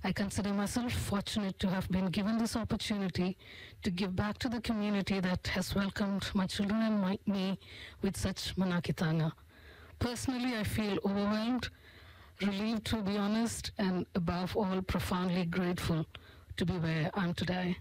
I consider myself fortunate to have been given this opportunity to give back to the community that has welcomed my children and me with such manakitanga. Personally, I feel overwhelmed, relieved to be honest, and above all, profoundly grateful to be where I am today.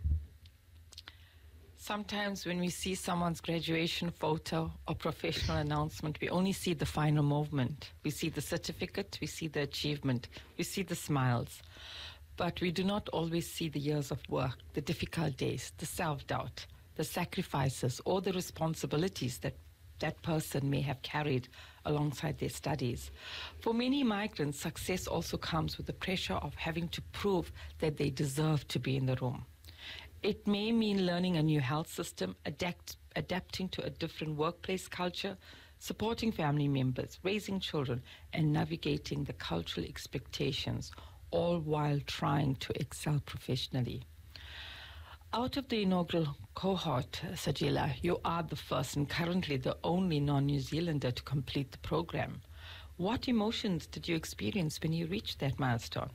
Sometimes when we see someone's graduation photo or professional announcement, we only see the final movement. We see the certificate, we see the achievement, we see the smiles. But we do not always see the years of work, the difficult days, the self-doubt, the sacrifices, or the responsibilities that that person may have carried alongside their studies. For many migrants, success also comes with the pressure of having to prove that they deserve to be in the room. It may mean learning a new health system, adapting to a different workplace culture, supporting family members, raising children, and navigating the cultural expectations, all while trying to excel professionally. Out of the inaugural cohort, Sajila, you are the first and currently the only non-New Zealander to complete the program. What emotions did you experience when you reached that milestone?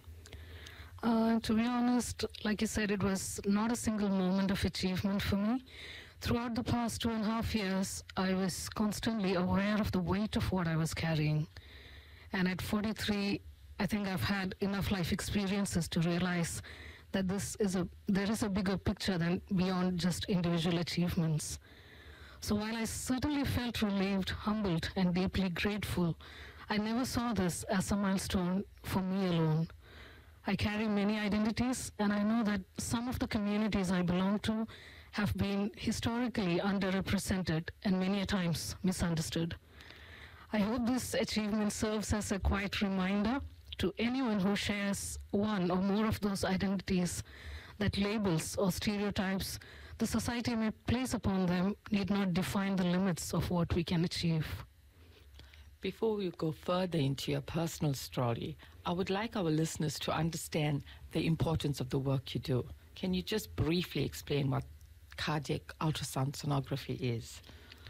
To be honest, like you said, it was not a single moment of achievement for me. Throughout the past 2.5 years, I was constantly aware of the weight of what I was carrying. And at 43, I think I've had enough life experiences to realize that there is a bigger picture than beyond just individual achievements. So while I certainly felt relieved, humbled, and deeply grateful, I never saw this as a milestone for me alone. I carry many identities, and I know that some of the communities I belong to have been historically underrepresented and many a times misunderstood. I hope this achievement serves as a quiet reminder to anyone who shares one or more of those identities that labels or stereotypes the society may place upon them need not define the limits of what we can achieve. Before we go further into your personal story, I would like our listeners to understand the importance of the work you do. Can you just briefly explain what cardiac ultrasound sonography is?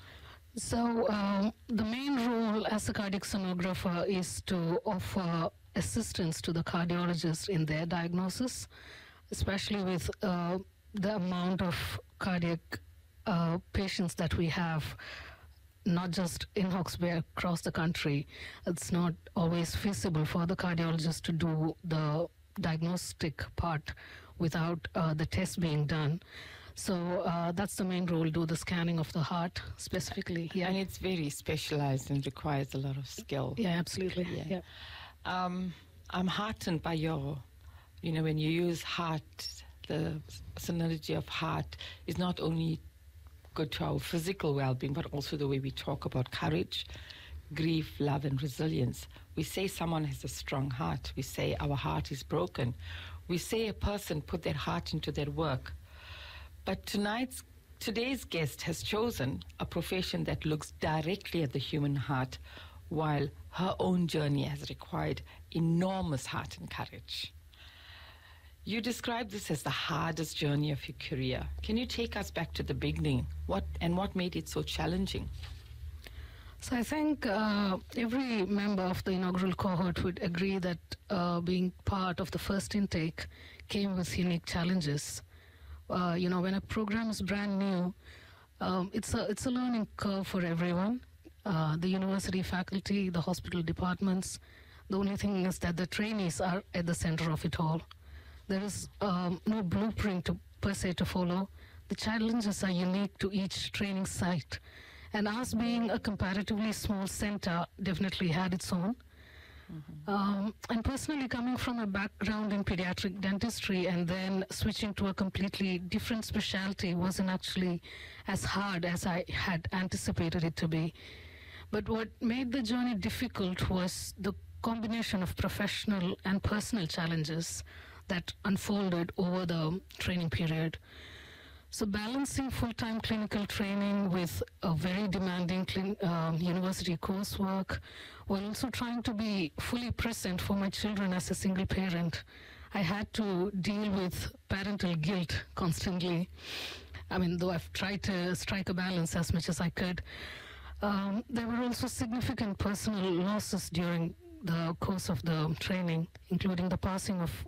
So the main role as a cardiac sonographer is to offer assistance to the cardiologist in their diagnosis, especially with the amount of cardiac patients that we have, not just in Hawke's Bay, across the country. It's not always feasible for the cardiologist to do the diagnostic part without the test being done. So that's the main role, do the scanning of the heart specifically. Yeah. And it's very specialized and requires a lot of skill. Yeah, absolutely. Yeah. I'm heartened by when you use heart, the synergy of heart is not only good to our physical well-being, but also the way we talk about courage, grief, love, and resilience. We say someone has a strong heart. We say our heart is broken. We say a person put their heart into their work. But today's guest has chosen a profession that looks directly at the human heart, while her own journey has required enormous heart and courage. You described this as the hardest journey of your career. Can you take us back to the beginning? What made it so challenging? So I think every member of the inaugural cohort would agree that being part of the first intake came with unique challenges. When a program is brand new, it's a learning curve for everyone. The university faculty, the hospital departments. The only thing is that the trainees are at the center of it all. There is no blueprint per se to follow. The challenges are unique to each training site. And us being a comparatively small center definitely had its own. Mm-hmm. And personally, coming from a background in pediatric dentistry and then switching to a completely different specialty wasn't actually as hard as I had anticipated it to be. But what made the journey difficult was the combination of professional and personal challenges that unfolded over the training period. So balancing full-time clinical training with a very demanding university coursework, while also trying to be fully present for my children as a single parent, I had to deal with parental guilt constantly. I mean, though I've tried to strike a balance as much as I could, there were also significant personal losses during the course of the training, including the passing of